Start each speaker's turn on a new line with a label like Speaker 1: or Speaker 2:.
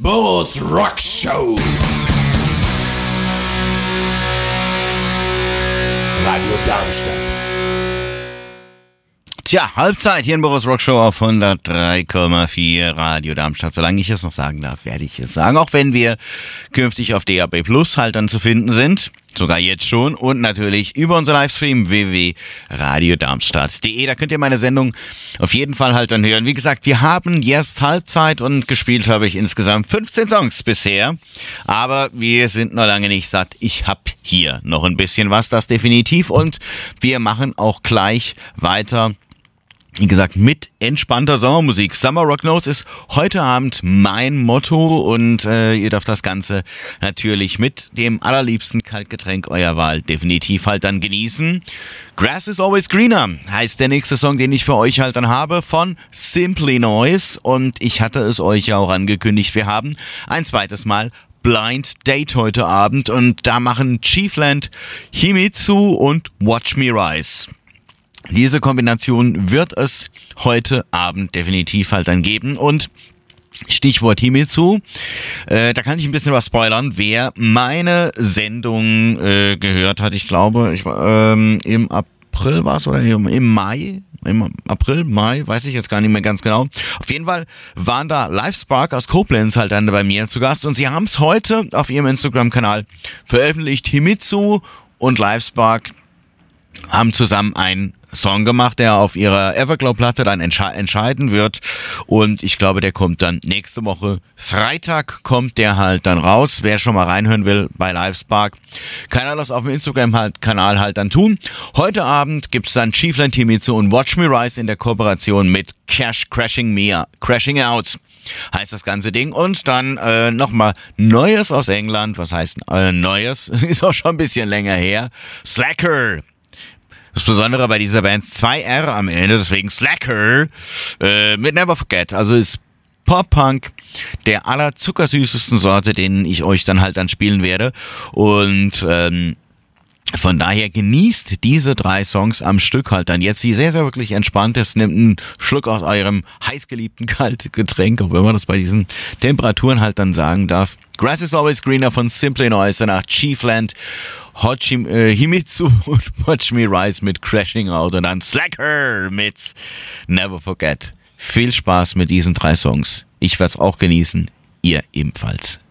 Speaker 1: Boris Rock Show. Radio Darmstadt.
Speaker 2: Tja, Halbzeit hier in Boris Rock Show auf 103,4 Radio Darmstadt. Solange ich es noch sagen darf, werde ich es sagen. Auch wenn wir künftig auf DAB Plus halt dann zu finden sind. Sogar jetzt schon. Und natürlich über unser Livestream www.radiodarmstadt.de. Da könnt ihr meine Sendung auf jeden Fall halt dann hören. Wie gesagt, wir haben jetzt Halbzeit und gespielt habe ich insgesamt 15 Songs bisher. Aber wir sind noch lange nicht satt. Ich habe hier noch ein bisschen was, das definitiv. Und wir machen auch gleich weiter. Wie gesagt, mit entspannter Sommermusik. Summer Rock Notes ist heute Abend mein Motto und ihr dürft das Ganze natürlich mit dem allerliebsten Kaltgetränk eurer Wahl definitiv halt dann genießen. Grass is Always Greener heißt der nächste Song, den ich für euch halt dann habe von Simply Noise und ich hatte es euch ja auch angekündigt, wir haben ein zweites Mal Blind Date heute Abend und da machen Chiefland, Himitsu und Watch Me Rise. Diese Kombination wird es heute Abend definitiv halt dann geben und Stichwort Himitsu, da kann ich ein bisschen was spoilern. Wer meine Sendung gehört hat, ich glaube, im April war es oder im Mai, im April, Mai, weiß ich jetzt gar nicht mehr ganz genau. Auf jeden Fall waren da Livespark aus Koblenz halt dann bei mir zu Gast und sie haben es heute auf ihrem Instagram-Kanal veröffentlicht. Himitsu und Livespark haben zusammen einen Song gemacht, der auf ihrer Everglow-Platte dann entscheiden wird und ich glaube, der kommt dann nächste Woche. Freitag kommt der halt dann raus. Wer schon mal reinhören will bei Livespark, kann er das auf dem Instagram-Kanal halt dann tun. Heute Abend gibt's dann Chiefland, Himitsu und Watch Me Rise in der Kooperation mit Crashing Out heißt das ganze Ding und dann nochmal Neues aus England. Was heißt Neues? Ist auch schon ein bisschen länger her. Slacker. Das Besondere bei dieser Band 2 R am Ende, deswegen Slacker mit Never Forget. Also ist Pop-Punk der allerzuckersüßesten Sorte, den ich euch dann halt dann spielen werde. Und von daher genießt diese 3 Songs am Stück halt dann jetzt, die sehr, sehr wirklich entspannt ist. Nehmt einen Schluck aus eurem heißgeliebten Kaltgetränk, auch wenn man das bei diesen Temperaturen halt dann sagen darf. Grass is Always Greener von Simply Noise, danach Chiefland, Himitsu und Watch Me Rise mit Crashing Out und dann Slacker mit Never Forget. Viel Spaß mit diesen 3 Songs. Ich werde es auch genießen, ihr ebenfalls.